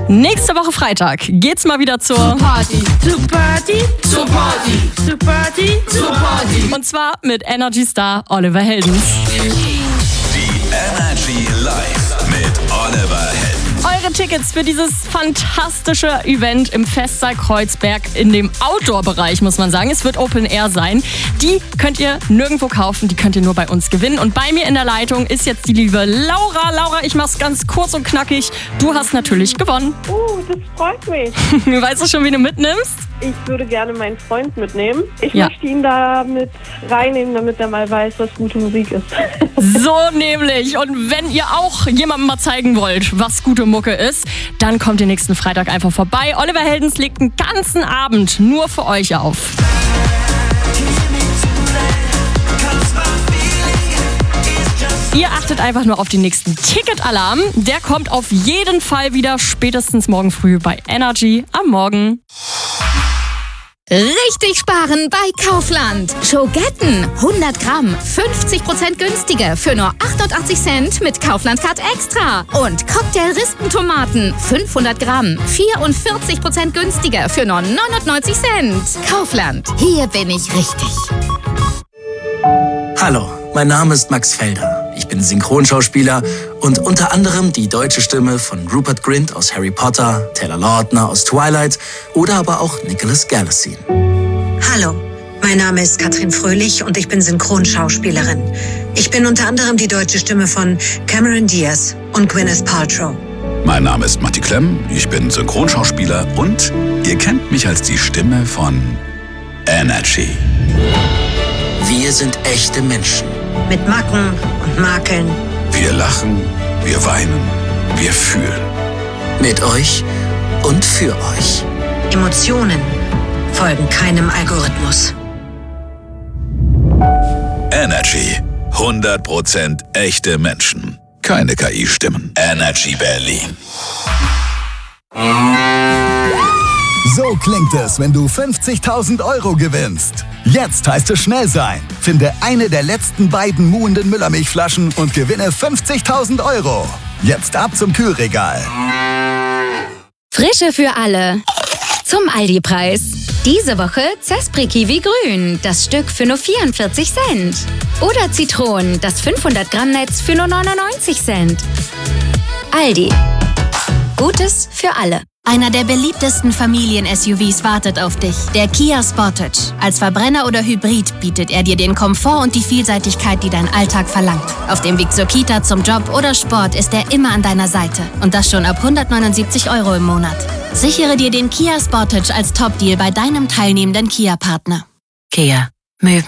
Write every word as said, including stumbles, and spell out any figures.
Nächste Woche Freitag geht's mal wieder zur Party, zur Party, zur Party, zur Party, zur Party. Und zwar mit Energy Star Oliver Heldens. Die Energy Live mit Oliver Heldens. Eure Tickets für dieses fantastische Event im Festsaal Kreuzberg in dem Outdoor-Bereich, muss man sagen. Es wird Open Air sein. Die könnt ihr nirgendwo kaufen, die könnt ihr nur bei uns gewinnen. Und bei mir in der Leitung ist jetzt die liebe Laura. Laura, ich mach's ganz kurz und knackig. Du hast natürlich gewonnen. Uh, das freut mich. Weißt du schon, wie du mitnimmst? Ich würde gerne meinen Freund mitnehmen. Ich Ja. möchte ihn da mit reinnehmen, damit er mal weiß, was gute Musik ist. So nämlich. Und wenn ihr auch jemandem mal zeigen wollt, was gute Mucke ist, dann kommt ihr nächsten Freitag einfach vorbei. Oliver Heldens legt einen ganzen Abend nur für euch auf. Ihr achtet einfach nur auf den nächsten Ticketalarm. Der kommt auf jeden Fall wieder spätestens morgen früh bei Energy am Morgen. Richtig sparen bei Kaufland. Schogetten hundert Gramm, fünfzig Prozent günstiger für nur achtundachtzig Cent mit Kaufland Card Extra. Und Cocktail-Rispentomaten fünfhundert Gramm, vierundvierzig Prozent günstiger für nur neunundneunzig Cent. Kaufland, hier bin ich richtig. Hallo, mein Name ist Max Felder. Ich bin Synchronschauspieler und unter anderem die deutsche Stimme von Rupert Grint aus Harry Potter, Taylor Lautner aus Twilight oder aber auch Nicholas Galitzine. Hallo, mein Name ist Katrin Fröhlich und ich bin Synchronschauspielerin. Ich bin unter anderem die deutsche Stimme von Cameron Diaz und Gwyneth Paltrow. Mein Name ist Matti Klemm, ich bin Synchronschauspieler und ihr kennt mich als die Stimme von Energy. Wir sind echte Menschen. Mit Macken und Makeln. Wir lachen, wir weinen, wir fühlen. Mit euch und für euch. Emotionen folgen keinem Algorithmus. Energy. hundert Prozent echte Menschen. Keine K I-Stimmen. Energy Berlin. So klingt es, wenn du fünfzigtausend Euro gewinnst. Jetzt heißt es schnell sein. Finde eine der letzten beiden muhenden Müllermilchflaschen und gewinne fünfzigtausend Euro. Jetzt ab zum Kühlregal. Frische für alle. Zum Aldi-Preis. Diese Woche Zespri Kiwi Grün, das Stück für nur vierundvierzig Cent. Oder Zitronen, das fünfhundert Gramm Netz für nur neunundneunzig Cent. Aldi. Gutes für alle. Einer der beliebtesten Familien-S U Vs wartet auf dich, der Kia Sportage. Als Verbrenner oder Hybrid bietet er dir den Komfort und die Vielseitigkeit, die dein Alltag verlangt. Auf dem Weg zur Kita, zum Job oder Sport ist er immer an deiner Seite. Und das schon ab hundertneunundsiebzig Euro im Monat. Sichere dir den Kia Sportage als Top-Deal bei deinem teilnehmenden Kia-Partner. Kia. Movement.